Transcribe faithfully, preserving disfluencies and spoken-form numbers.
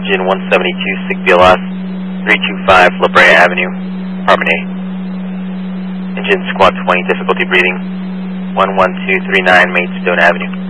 engine one seventy-two, S I G B L S, three two five La Brea Avenue, Apartment A. Engine Squad twenty, difficulty breathing, one one two three nine Maidstone Avenue.